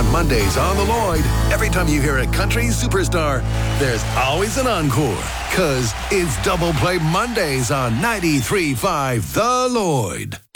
On Mondays on The Lloyd, every time you hear a country superstar, there's always an encore. Because it's Double Play Mondays on 93.5 The Lloyd.